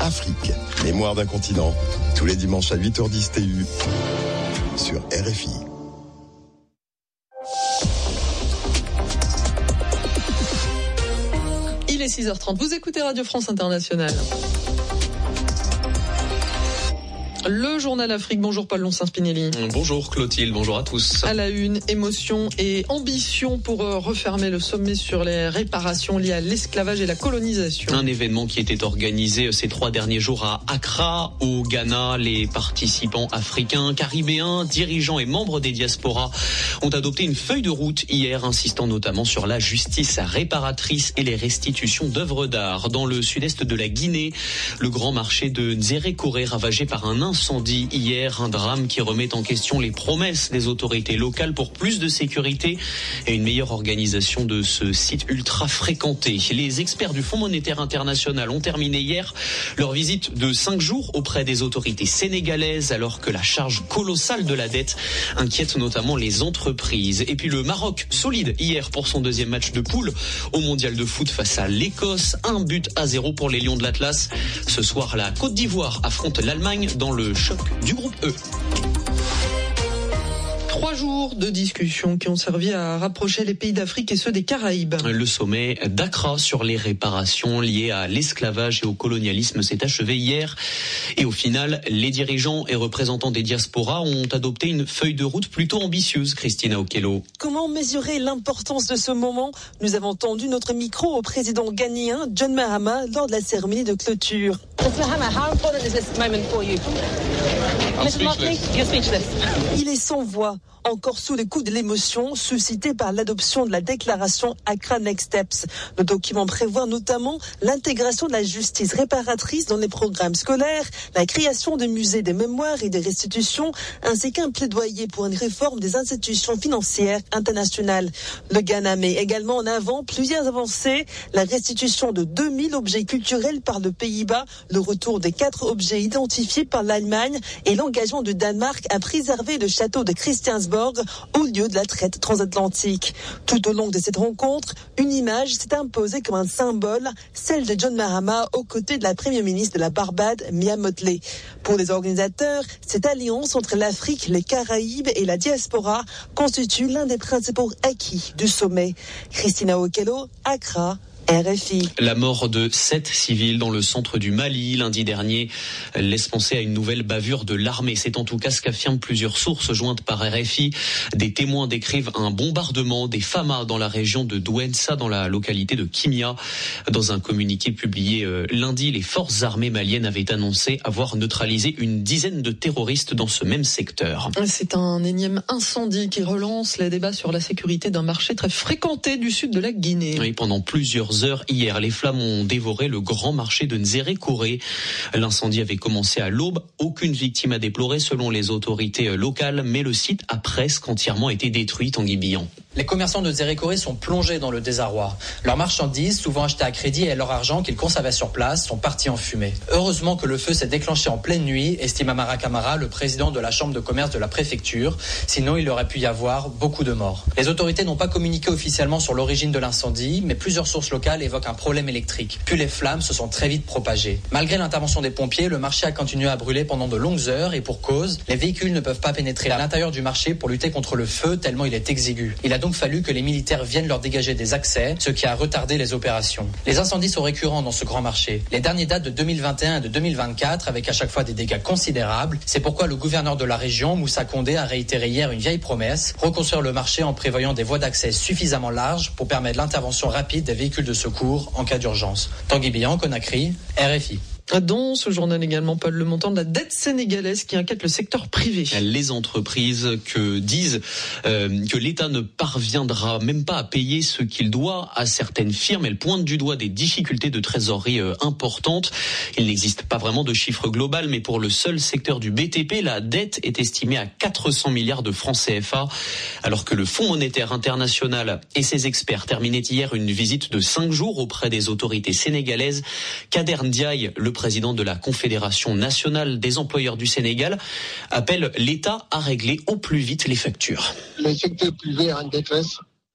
Afrique, mémoire d'un continent, tous les dimanches à 8h10 TU sur RFI. Il est 6h30, vous écoutez Radio France Internationale. Le journal Afrique. Bonjour Paul Lonssin-Spinelli. Bonjour Clotilde, bonjour à tous. À la une, émotion et ambition pour refermer le sommet sur les réparations liées à l'esclavage et la colonisation. Un événement qui était organisé ces 3 derniers jours à Accra, au Ghana. Les participants africains, caribéens, dirigeants et membres des diasporas ont adopté une feuille de route hier, insistant notamment sur la justice réparatrice et les restitutions d'œuvres d'art. Dans le sud-est de la Guinée, le grand marché de Nzérékoré ravagé par un incendie hier, un drame qui remet en question les promesses des autorités locales pour plus de sécurité et une meilleure organisation de ce site ultra fréquenté. Les experts du Fonds monétaire international ont terminé hier leur visite de 5 jours auprès des autorités sénégalaises alors que la charge colossale de la dette inquiète notamment les entreprises. Et puis le Maroc, solide hier pour son deuxième match de poule au mondial de foot face à l'Écosse. 1-0 pour les Lions de l'Atlas. Ce soir, la Côte d'Ivoire affronte l'Allemagne dans le choc du groupe E. 3 jours de discussions qui ont servi à rapprocher les pays d'Afrique et ceux des Caraïbes. Le sommet d'Accra sur les réparations liées à l'esclavage et au colonialisme s'est achevé hier. Et au final, les dirigeants et représentants des diasporas ont adopté une feuille de route plutôt ambitieuse, Christina Okello. Comment mesurer l'importance de ce moment ? Nous avons tendu notre micro au président ghanéen John Mahama lors de la cérémonie de clôture. Mr. Mahama, how important is this moment for you? Mr. Mockley, you're speechless. Il est sans voix, encore sous les coups de l'émotion suscitée par l'adoption de la déclaration Accra Next Steps. Le document prévoit notamment l'intégration de la justice réparatrice dans les programmes scolaires, la création de musées des mémoires et des restitutions, ainsi qu'un plaidoyer pour une réforme des institutions financières internationales. Le Ghana met également en avant plusieurs avancées, la restitution de 2000 objets culturels par le Pays-Bas, le retour des 4 objets identifiés par l'Allemagne et l'engagement du Danemark à préserver le château de Christiansborg au lieu de la traite transatlantique. Tout au long de cette rencontre, une image s'est imposée comme un symbole, celle de John Mahama aux côtés de la première ministre de la Barbade, Mia Mottley. Pour les organisateurs, cette alliance entre l'Afrique, les Caraïbes et la diaspora constitue l'un des principaux acquis du sommet. Christina Okello, Accra, RFI. La mort de 7 civils dans le centre du Mali lundi dernier laisse penser à une nouvelle bavure de l'armée. C'est en tout cas ce qu'affirment plusieurs sources jointes par RFI. Des témoins décrivent un bombardement des FAMA dans la région de Douentza, dans la localité de Kimia. Dans un communiqué publié lundi, les forces armées maliennes avaient annoncé avoir neutralisé une dizaine de terroristes dans ce même secteur. C'est un énième incendie qui relance les débats sur la sécurité d'un marché très fréquenté du sud de la Guinée. Oui, pendant plusieurs heures hier, les flammes ont dévoré le grand marché de Nzérékoré. L'incendie avait commencé à l'aube. Aucune victime à déplorer selon les autorités locales, mais le site a presque entièrement été détruit, Tanguy Billon. Les commerçants de Nzérékoré sont plongés dans le désarroi. Leurs marchandises, souvent achetées à crédit et leur argent qu'ils conservaient sur place, sont partis en fumée. Heureusement que le feu s'est déclenché en pleine nuit, estime Amara Kamara, le président de la chambre de commerce de la préfecture. Sinon, il aurait pu y avoir beaucoup de morts. Les autorités n'ont pas communiqué officiellement sur l'origine de l'incendie, mais plusieurs sources locales évoquent un problème électrique. Puis les flammes se sont très vite propagées. Malgré l'intervention des pompiers, le marché a continué à brûler pendant de longues heures et pour cause, les véhicules ne peuvent pas pénétrer à l'intérieur du marché pour lutter contre le feu tellement il est exigu. Il a donc fallu que les militaires viennent leur dégager des accès, ce qui a retardé les opérations. Les incendies sont récurrents dans ce grand marché. Les derniers datent de 2021 et de 2024 avec à chaque fois des dégâts considérables. C'est pourquoi le gouverneur de la région, Moussa Condé, a réitéré hier une vieille promesse, reconstruire le marché en prévoyant des voies d'accès suffisamment larges pour permettre l'intervention rapide des véhicules de secours en cas d'urgence. Tanguy Billon, Conakry, RFI. Dans ce journal également, Paul, le montant de la dette sénégalaise qui inquiète le secteur privé. Les entreprises disent que l'État ne parviendra même pas à payer ce qu'il doit à certaines firmes. Elles pointent du doigt des difficultés de trésorerie importantes. Il n'existe pas vraiment de chiffre global, mais pour le seul secteur du BTP, la dette est estimée à 400 milliards de francs CFA, alors que le Fonds monétaire international et ses experts terminaient hier une visite de 5 jours auprès des autorités sénégalaises. Kader Ndiaye, le président de la Confédération nationale des employeurs du Sénégal, appelle l'État à régler au plus vite les factures. Le secteur privé est en détresse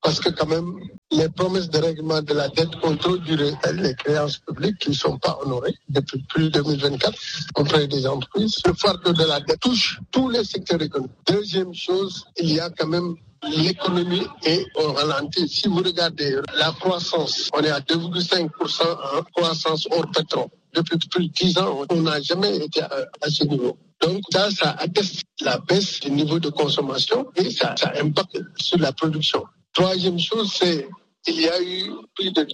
parce que quand même, les promesses de règlement de la dette ont trop duré. Les créances publiques qui ne sont pas honorées depuis plus de 2024 auprès des entreprises. Le fardeau de la dette touche tous les secteurs économiques. Deuxième chose, il y a quand même l'économie est au ralenti. Si vous regardez la croissance, on est à 2,5% en croissance hors pétrole. Depuis plus de 10 ans, on n'a jamais été à ce niveau. Donc ça atteste la baisse du niveau de consommation et ça impacte sur la production. Troisième chose, c'est qu'il y a eu plus de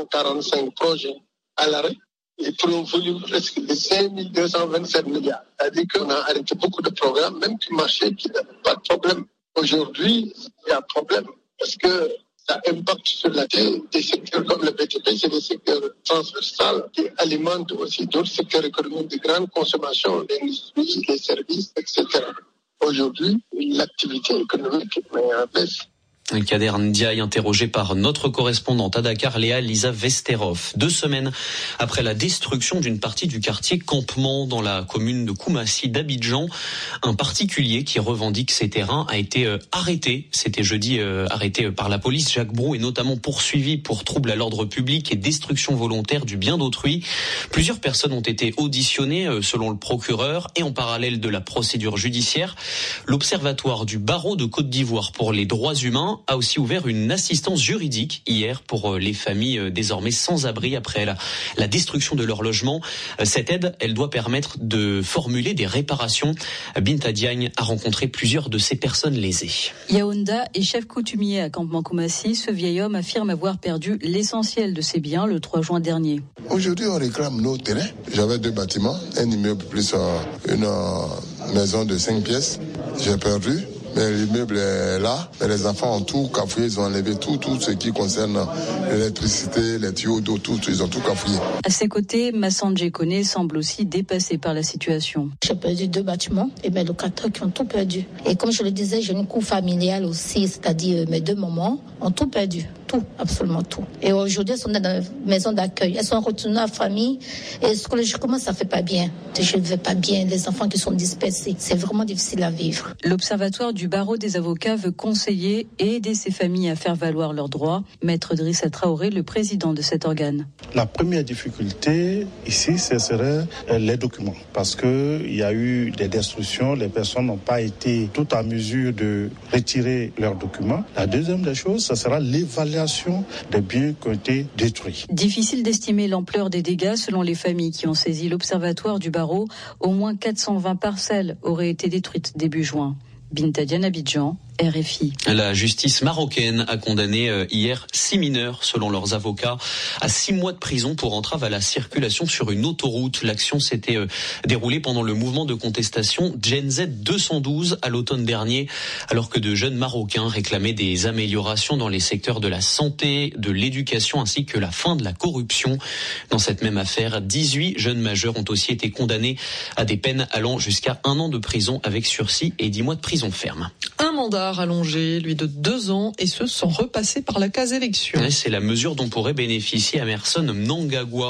245 projets à l'arrêt et pour un volume presque de 5 227 milliards. C'est-à-dire qu'on a arrêté beaucoup de programmes, même qui marchaient, qui n'avaient pas de problème. Aujourd'hui, il y a un problème parce que ça impacte sur la tête des secteurs comme le BTP, c'est des secteurs transversaux qui alimentent aussi d'autres secteurs économiques de grande consommation, l'industrie, les services, etc. Aujourd'hui, l'activité économique est en baisse. Kader Ndiaye, interrogé par notre correspondante à Dakar, Léa Lisa Vesterov. 2 semaines après la destruction d'une partie du quartier Campement dans la commune de Koumassi d'Abidjan, un particulier qui revendique ces terrains a été arrêté. C'était jeudi, arrêté par la police. Jacques Brou est notamment poursuivi pour trouble à l'ordre public et destruction volontaire du bien d'autrui. Plusieurs personnes ont été auditionnées selon le procureur et en parallèle de la procédure judiciaire. L'Observatoire du barreau de Côte d'Ivoire pour les droits humains a aussi ouvert une assistance juridique hier pour les familles désormais sans abri après la destruction de leur logement. Cette aide, elle doit permettre de formuler des réparations. Binta Diagne a rencontré plusieurs de ces personnes lésées. Yaounda est chef coutumier à Campement Koumassi. Ce vieil homme affirme avoir perdu l'essentiel de ses biens le 3 juin dernier. Aujourd'hui, on réclame nos terrains. J'avais 2 bâtiments, un immeuble plus une maison de 5 pièces. J'ai perdu. Mais l'immeuble est là, mais les enfants ont tout cafouillé, ils ont enlevé tout ce qui concerne l'électricité, les tuyaux d'eau, tout, ils ont tout cafouillé. À ses côtés, Massandje Kone semble aussi dépassé par la situation. J'ai perdu 2 bâtiments et mes locataires qui ont tout perdu. Et comme je le disais, j'ai une cour familiale aussi, c'est-à-dire mes 2 mamans ont tout perdu. Tout, absolument tout. Et aujourd'hui, elles sont dans la maison d'accueil. Elles sont retournées à la famille. Et psychologiquement, ça fait pas bien. Je ne vais pas bien. Les enfants qui sont dispersés. C'est vraiment difficile à vivre. L'Observatoire du barreau des avocats veut conseiller et aider ces familles à faire valoir leurs droits. Maître Drissa Traoré, le président de cet organe. La première difficulté ici, ce serait les documents. Parce qu'il y a eu des destructions. Les personnes n'ont pas été toutes en mesure de retirer leurs documents. La deuxième des choses, ce sera l'évaluation des biens qui ont été détruits. Difficile d'estimer l'ampleur des dégâts selon les familles qui ont saisi l'Observatoire du barreau. Au moins 420 parcelles auraient été détruites début juin. Binta Diagne, Abidjan, RFI. La justice marocaine a condamné hier 6 mineurs, selon leurs avocats, à 6 mois de prison pour entrave à la circulation sur une autoroute. L'action s'était déroulée pendant le mouvement de contestation Gen Z 212 à l'automne dernier, alors que de jeunes Marocains réclamaient des améliorations dans les secteurs de la santé, de l'éducation ainsi que la fin de la corruption. Dans cette même affaire, 18 jeunes majeurs ont aussi été condamnés à des peines allant jusqu'à 1 an de prison avec sursis et 10 mois de prison ferme. Un mandat rallongé, lui de 2 ans, et ce sans repasser par la case élection. C'est la mesure dont pourrait bénéficier Emmerson Mnangagwa,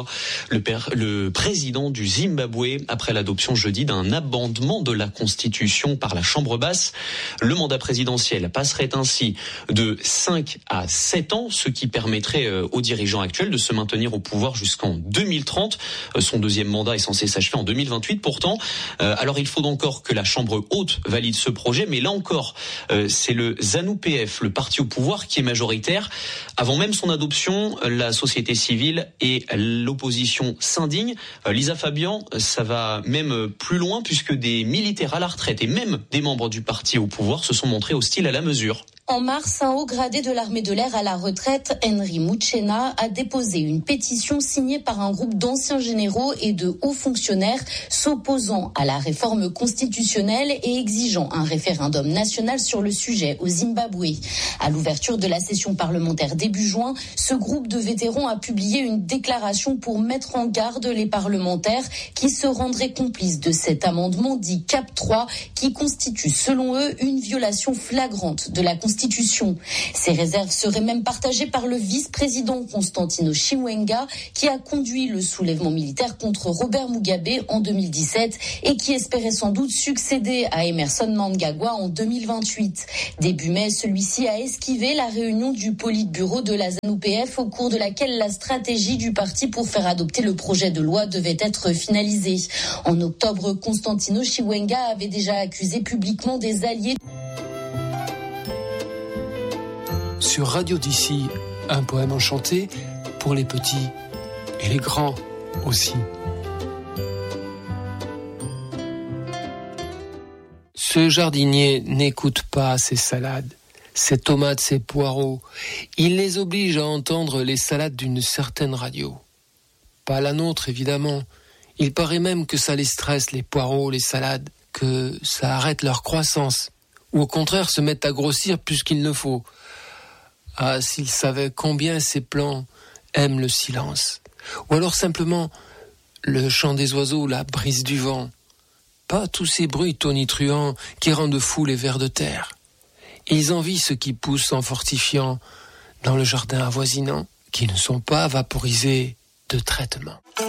le président du Zimbabwe, après l'adoption jeudi d'un amendement de la Constitution par la Chambre basse. Le mandat présidentiel passerait ainsi de 5 à 7 ans, ce qui permettrait aux dirigeants actuels de se maintenir au pouvoir jusqu'en 2030. Son deuxième mandat est censé s'achever en 2028 pourtant. Alors il faut encore que la Chambre haute valide ce projet, mais là encore, c'est le ZANU-PF, le parti au pouvoir, qui est majoritaire. Avant même son adoption, la société civile et l'opposition s'indignent. Lisa Fabian, ça va même plus loin puisque des militaires à la retraite et même des membres du parti au pouvoir se sont montrés hostiles à la mesure. En mars, un haut gradé de l'armée de l'air à la retraite, Henry Muchena, a déposé une pétition signée par un groupe d'anciens généraux et de hauts fonctionnaires s'opposant à la réforme constitutionnelle et exigeant un référendum national sur le sujet au Zimbabwe. À l'ouverture de la session parlementaire début juin, ce groupe de vétérans a publié une déclaration pour mettre en garde les parlementaires qui se rendraient complices de cet amendement dit CAP 3 qui constitue selon eux une violation flagrante de la Constitution Constitution. Ces réserves seraient même partagées par le vice-président Constantino Chiwenga, qui a conduit le soulèvement militaire contre Robert Mugabe en 2017 et qui espérait sans doute succéder à Emerson Mnangagwa en 2028. Début mai, celui-ci a esquivé la réunion du Politburo de la ZANU-PF au cours de laquelle la stratégie du parti pour faire adopter le projet de loi devait être finalisée. En octobre, Constantino Chiwenga avait déjà accusé publiquement des alliés. Sur Radio d'ici, un poème enchanté pour les petits et les grands aussi. Ce jardinier n'écoute pas ses salades, ses tomates, ses poireaux. Il les oblige à entendre les salades d'une certaine radio. Pas la nôtre, évidemment. Il paraît même que ça les stresse, les poireaux, les salades, que ça arrête leur croissance, ou au contraire se mettent à grossir plus qu'il ne faut. Ah, s'il savait combien ces plants aiment le silence, ou alors simplement le chant des oiseaux, la brise du vent. Pas tous ces bruits tonitruants qui rendent fous les vers de terre. Ils envient ce qui pousse en fortifiant dans le jardin avoisinant, qui ne sont pas vaporisés de traitement.